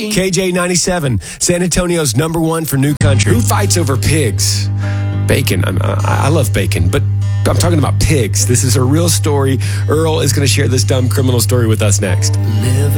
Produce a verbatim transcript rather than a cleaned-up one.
K J ninety-seven, San Antonio's number one for new country. Who fights over pigs? Bacon. I'm, I, I love bacon, but I'm talking about pigs. This is a real story. Earl is going to share this dumb criminal story with us next. Live